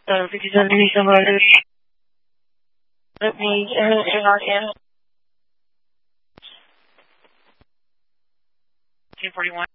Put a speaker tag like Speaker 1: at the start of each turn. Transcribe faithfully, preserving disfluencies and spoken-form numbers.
Speaker 1: Uh, fifty-seven degrees somebody. Let me, uh, hang on, yeah. two forty-one.